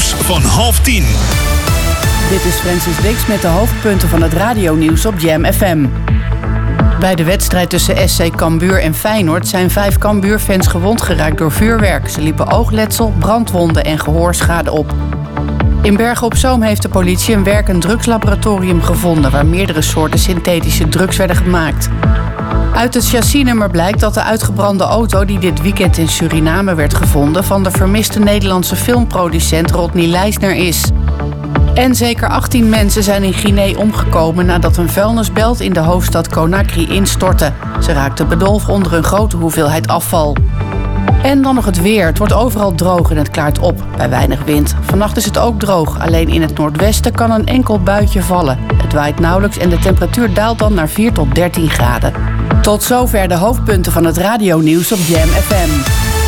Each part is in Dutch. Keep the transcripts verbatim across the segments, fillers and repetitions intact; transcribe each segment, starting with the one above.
Nieuws van half tien. Dit is Francis Dix met de hoofdpunten van het radionieuws op Jam F M. Bij de wedstrijd tussen S C Cambuur en Feyenoord zijn vijf Cambuur-fans gewond geraakt door vuurwerk. Ze liepen oogletsel, brandwonden en gehoorschade op. In Bergen op Zoom heeft de politie een werkend drugslaboratorium gevonden waar meerdere soorten synthetische drugs werden gemaakt. Uit het chassisnummer blijkt dat de uitgebrande auto die dit weekend in Suriname werd gevonden van de vermiste Nederlandse filmproducent Rodney Leisner is. En zeker achttien mensen zijn in Guinea omgekomen nadat een vuilnisbelt in de hoofdstad Conakry instortte. Ze raakten bedolven onder een grote hoeveelheid afval. En dan nog het weer. Het wordt overal droog en het klaart op, bij weinig wind. Vannacht is het ook droog. Alleen in het noordwesten kan een enkel buitje vallen. Het waait nauwelijks en de temperatuur daalt dan naar vier tot dertien graden. Tot zover de hoofdpunten van het radionieuws op Jam F M.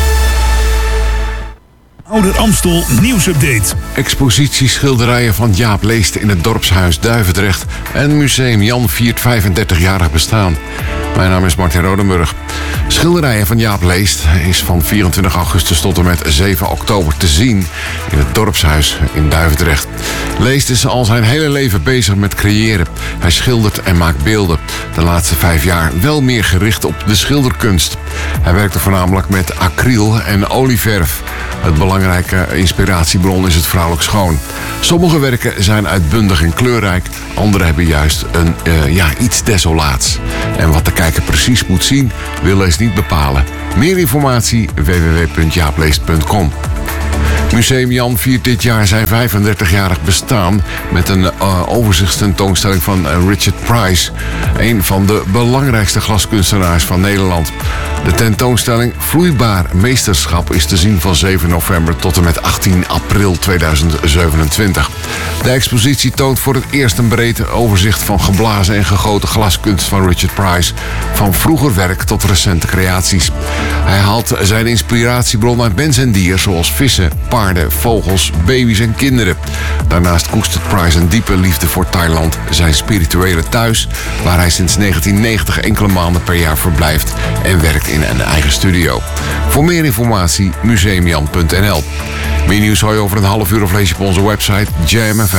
Ouder Amstel nieuwsupdate. Expositie schilderijen van Jaap Leest in het dorpshuis Duivendrecht en Museum Jan viert vijfendertigjarig bestaan. Mijn naam is Martin Rodenburg. Schilderijen van Jaap Leest is van vierentwintig augustus tot en met zeven oktober te zien in het dorpshuis in Duivendrecht. Leest is al zijn hele leven bezig met creëren. Hij schildert en maakt beelden. De laatste vijf jaar wel meer gericht op de schilderkunst. Hij werkte voornamelijk met acryl en olieverf. Het belangrijke inspiratiebron is het vrouwelijk schoon. Sommige werken zijn uitbundig en kleurrijk. Andere hebben juist een, uh, ja, iets desolaats. En wat de kijker precies moet zien, wil Leest niet bepalen. Meer informatie w w w punt jaapleest punt com. Museum Jan viert dit jaar zijn vijfendertigjarig bestaan met een uh, overzichtstentoonstelling van uh, Richard Price, een van de belangrijkste glaskunstenaars van Nederland. De tentoonstelling Vloeibaar Meesterschap is te zien van zeven november tot en met achttien april tweeduizend zevenentwintig. De expositie toont voor het eerst een breed overzicht van geblazen en gegoten glaskunst van Richard Price, van vroeger werk tot recente creaties. Hij haalt zijn inspiratiebron uit mens en dier, zoals vissen, paarden, vogels, baby's en kinderen. Daarnaast koestert Price een diepe liefde voor Thailand, zijn spirituele thuis, waar hij sinds negentien negentig enkele maanden per jaar verblijft en werkt in een eigen studio. Voor meer informatie museumjan punt n l. Meer nieuws hoor je over een half uur of lees je op onze website Jam F M.